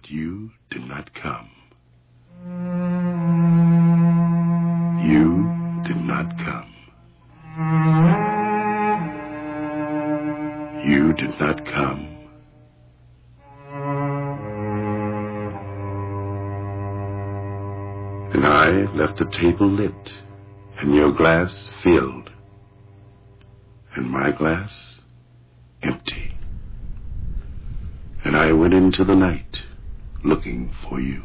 but you did not come. You did not come. You did not come. And I left the table lit, and your glass filled, and my glass empty. And I went into the night looking for you.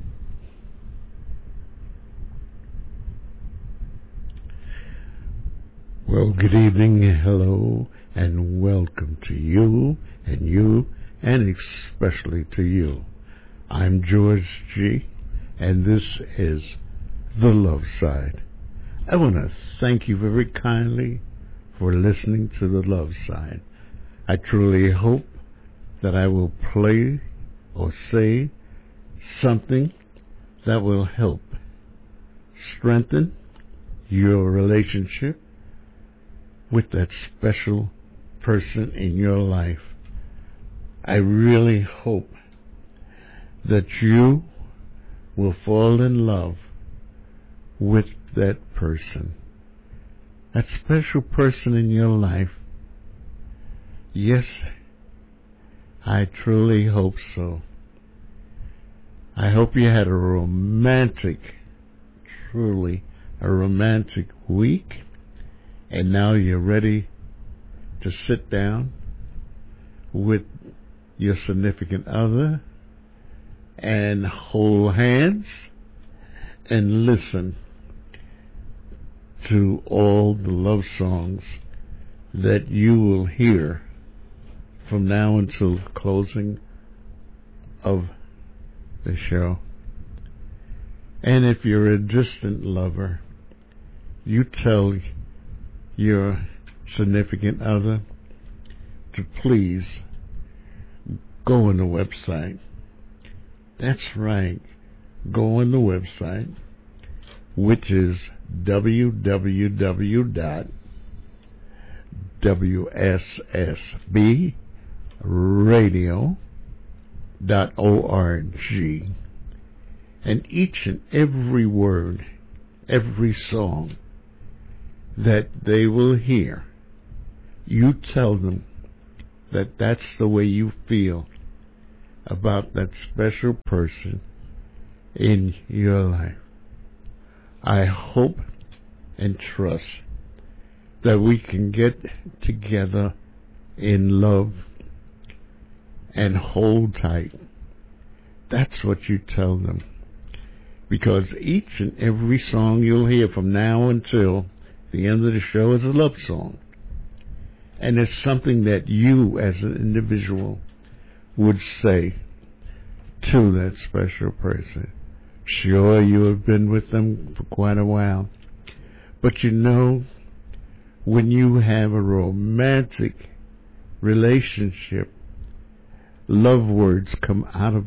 Well, good evening, hello, and welcome to you, and especially to you. I'm George G., and this is The Love Side. I want to thank you very kindly for listening to The Love Side. I truly hope that I will play or say something that will help strengthen your relationship with that special person in your life. I really hope that you will fall in love with that person, that special person in your life. Yes, I truly hope so. I hope you had truly a romantic week, and now you're ready to sit down with your significant other and hold hands and listen to all the love songs that you will hear from now until the closing of the show. And if you're a distant lover, you tell your significant other to please go on the website. That's right, go on the website, which is www.wssbradio.org, and each and every word, every song that they will hear, you tell them that that's the way you feel about that special person in your life. I hope and trust that we can get together in love and hold tight. That's what you tell them, because each and every song you'll hear from now until the end of the show is a love song, and it's something that you as an individual would say to that special person. Sure, you have been with them for quite a while, but you know, when you have a romantic relationship, love words come out of